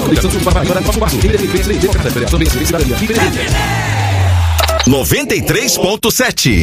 93.7.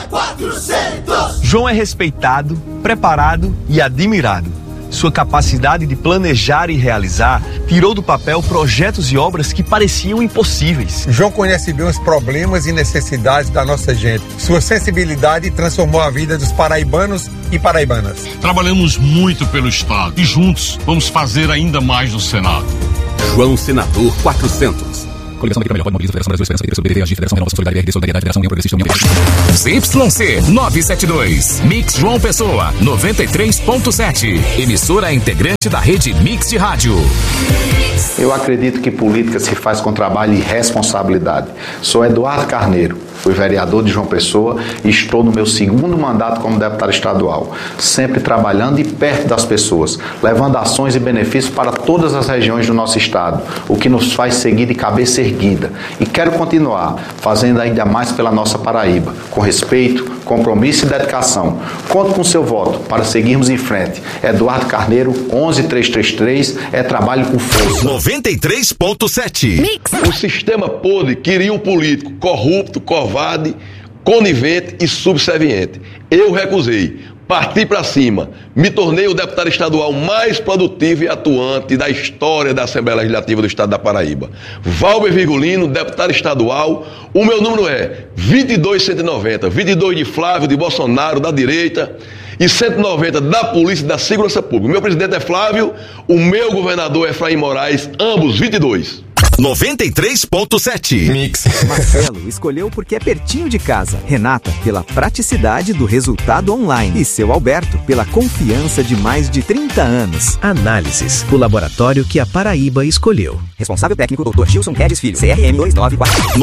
João é respeitado, preparado e admirado. Sua capacidade de planejar e realizar tirou do papel projetos e obras que pareciam impossíveis. João conhece bem os problemas e necessidades da nossa gente. Sua sensibilidade transformou a vida dos paraibanos e paraibanas. Trabalhamos muito pelo Estado e juntos vamos fazer ainda mais no Senado. João Senador 400. Coligação da Melhor, Mobiliza, Federação Brasil, Esperança, PDT, Agir, Federação Renova, Solidariedade, Federação União Progressista, União. ZYC 972, Mix João Pessoa, 93.7. Emissora integrante da rede Mix de Rádio. Eu acredito que política se faz com trabalho e responsabilidade. Sou Eduardo Carneiro, fui vereador de João Pessoa e estou no meu segundo mandato como deputado estadual, sempre trabalhando e perto das pessoas, levando ações e benefícios para todas as regiões do nosso estado, o que nos faz seguir de cabeça erguida. E quero continuar fazendo ainda mais pela nossa Paraíba, com respeito, compromisso e dedicação. Conto com seu voto para seguirmos em frente. Eduardo Carneiro, 11333, é trabalho com força. 93.7. O sistema podre queria um político corrupto, covarde, conivente e subserviente. Eu recusei. Parti para cima, me tornei o deputado estadual mais produtivo e atuante da história da Assembleia Legislativa do Estado da Paraíba. Valber Virgulino, deputado estadual, o meu número é 22190, 22 de Flávio, de Bolsonaro, da direita, e 190 da Polícia e da Segurança Pública. O meu presidente é Flávio, o meu governador é Efraim Moraes, ambos 22. 93.7. Mix. Marcelo escolheu porque é pertinho de casa. Renata, pela praticidade do resultado online. E seu Alberto, pela confiança de mais de 30 anos. Análises, o laboratório que a Paraíba escolheu. Responsável técnico, Dr. Gilson Guedes Filho, CRM 294.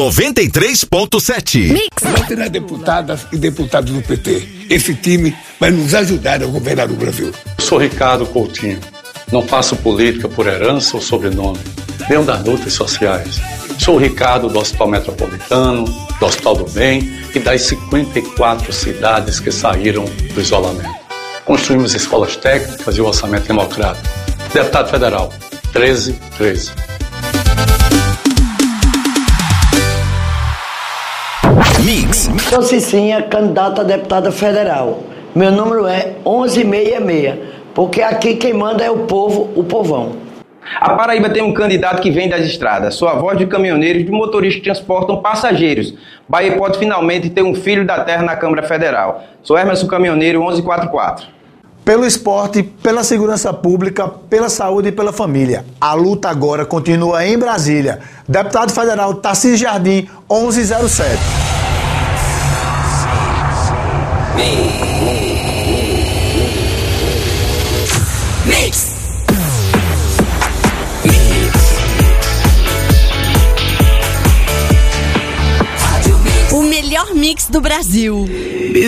93.7. Mix. Vai ter deputadas e deputados do PT. Esse time vai nos ajudar a governar o Brasil. Sou Ricardo Coutinho. Não faço política por herança ou sobrenome. Venho das lutas sociais. Sou o Ricardo do Hospital Metropolitano, do Hospital do Bem e das 54 cidades que saíram do isolamento. Construímos escolas técnicas e o orçamento democrático. Deputado Federal, 1313. Mix. Sou Cicinha, candidata a deputada federal. Meu número é 1166, porque aqui quem manda é o povo, o povão. A Paraíba tem um candidato que vem das estradas, sua voz de caminhoneiros e de motoristas que transportam passageiros. Bahia pode finalmente ter um filho da terra na Câmara Federal. Sou Hermes, o caminhoneiro 1144. Pelo esporte, pela segurança pública, pela saúde e pela família. A luta agora continua em Brasília. Deputado Federal Tarcísio Jardim, 1107. Mix. O melhor mix do Brasil.